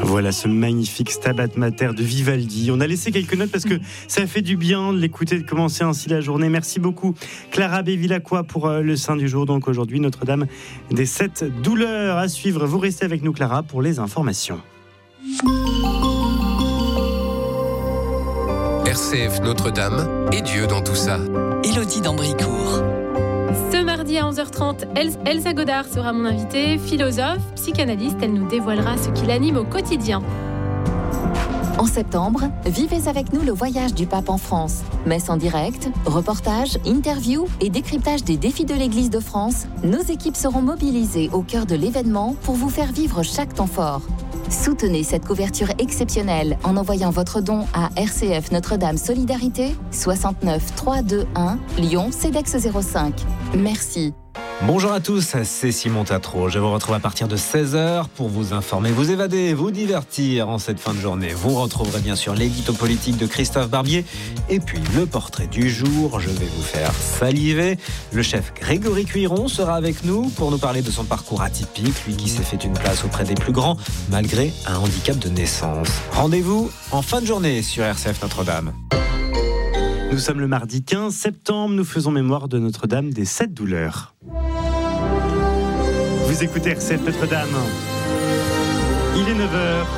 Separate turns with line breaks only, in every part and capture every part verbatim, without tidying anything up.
Voilà ce magnifique Stabat Mater de Vivaldi. On a laissé quelques notes parce que ça fait du bien de l'écouter, de commencer ainsi la journée. Merci beaucoup Clara Bevilacqua pour le Saint du jour. Donc aujourd'hui, Notre-Dame des sept douleurs à suivre. Vous restez avec nous Clara pour les informations.
R C F Notre-Dame et Dieu dans tout ça.
Élodie d'Ambricourt.
Ce mardi à onze heures trente, Elsa Godard sera mon invitée, philosophe, psychanalyste. Elle nous dévoilera ce qui l'anime au quotidien.
En septembre, vivez avec nous le voyage du pape en France. Messe en direct, reportages, interviews et décryptage des défis de l'Église de France. Nos équipes seront mobilisées au cœur de l'événement pour vous faire vivre chaque temps fort. Soutenez cette couverture exceptionnelle en envoyant votre don à R C F Notre-Dame Solidarité soixante-neuf trois cent vingt-et-un Lyon CEDEX zéro cinq. Merci.
Bonjour à tous, c'est Simon Tatro. Je vous retrouve à partir de seize heures pour vous informer, vous évader, vous divertir en cette fin de journée. Vous retrouverez bien sûr l'édito politique de Christophe Barbier et puis le portrait du jour. Je vais vous faire saliver. Le chef Grégory Cuiron sera avec nous pour nous parler de son parcours atypique, lui qui s'est fait une place auprès des plus grands malgré un handicap de naissance. Rendez-vous en fin de journée sur R C F Notre-Dame.
Nous sommes le mardi quinze septembre, nous faisons mémoire de Notre-Dame des sept douleurs. Vous écoutez R C F Notre-Dame. Il est neuf heures.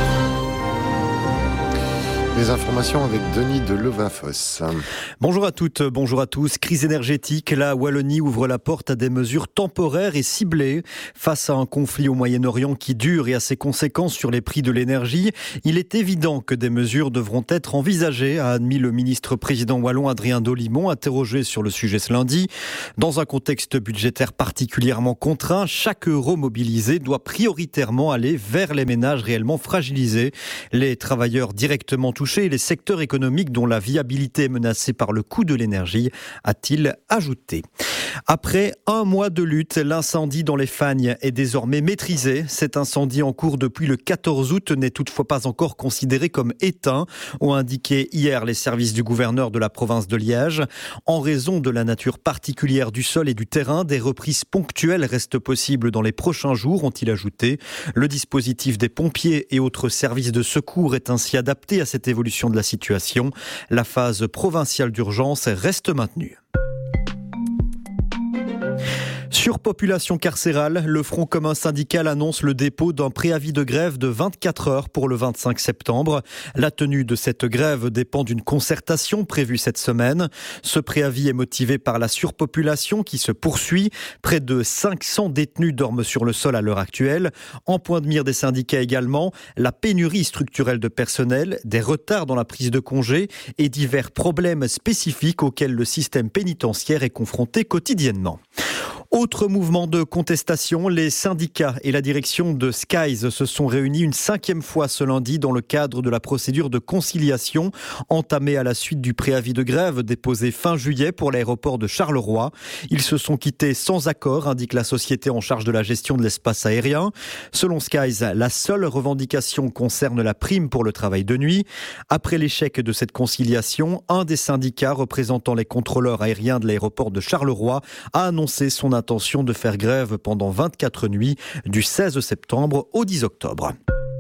Les informations avec Denis de Levafosse.
Bonjour à toutes, bonjour à tous. Crise énergétique, la Wallonie ouvre la porte à des mesures temporaires et ciblées. Face à un conflit au Moyen-Orient qui dure et à ses conséquences sur les prix de l'énergie, il est évident que des mesures devront être envisagées, a admis le ministre-président wallon Adrien Dolimon, interrogé sur le sujet ce lundi. Dans un contexte budgétaire particulièrement contraint, chaque euro mobilisé doit prioritairement aller vers les ménages réellement fragilisés, les travailleurs directement touchés et les secteurs économiques dont la viabilité est menacée par le coût de l'énergie, a-t-il ajouté. Après un mois de lutte, l'incendie dans les Fagnes est désormais maîtrisé. Cet incendie en cours depuis le quatorze août n'est toutefois pas encore considéré comme éteint, ont indiqué hier les services du gouverneur de la province de Liège. En raison de la nature particulière du sol et du terrain, des reprises ponctuelles restent possibles dans les prochains jours, ont-ils ajouté. Le dispositif des pompiers et autres services de secours est ainsi adapté à cette évolution de la situation. La phase provinciale d'urgence reste maintenue. Surpopulation carcérale, le Front commun syndical annonce le dépôt d'un préavis de grève de vingt-quatre heures pour le vingt-cinq septembre. La tenue de cette grève dépend d'une concertation prévue cette semaine. Ce préavis est motivé par la surpopulation qui se poursuit. Près de cinq cents détenus dorment sur le sol à l'heure actuelle. En point de mire des syndicats également, la pénurie structurelle de personnel, des retards dans la prise de congé et divers problèmes spécifiques auxquels le système pénitentiaire est confronté quotidiennement. Autre mouvement de contestation, les syndicats et la direction de Skies se sont réunis une cinquième fois ce lundi dans le cadre de la procédure de conciliation entamée à la suite du préavis de grève déposé fin juillet pour l'aéroport de Charleroi. Ils se sont quittés sans accord, indique la société en charge de la gestion de l'espace aérien. Selon Skies, la seule revendication concerne la prime pour le travail de nuit. Après l'échec de cette conciliation, un des syndicats représentant les contrôleurs aériens de l'aéroport de Charleroi a annoncé son intention de faire grève pendant vingt-quatre nuits du seize septembre au dix octobre.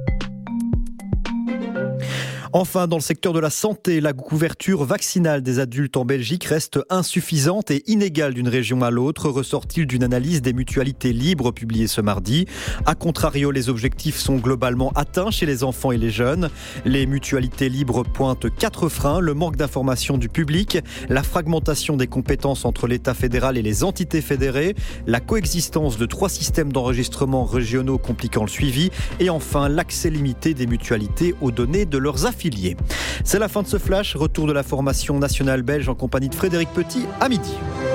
Enfin, dans le secteur de la santé, la couverture vaccinale des adultes en Belgique reste insuffisante et inégale d'une région à l'autre, ressort-il d'une analyse des mutualités libres publiée ce mardi. A contrario, les objectifs sont globalement atteints chez les enfants et les jeunes. Les mutualités libres pointent quatre freins: le manque d'information du public, la fragmentation des compétences entre l'État fédéral et les entités fédérées, la coexistence de trois systèmes d'enregistrement régionaux compliquant le suivi et enfin l'accès limité des mutualités aux données de leurs affiliés. C'est la fin de ce flash. Retour de la formation nationale belge en compagnie de Frédéric Petit à midi.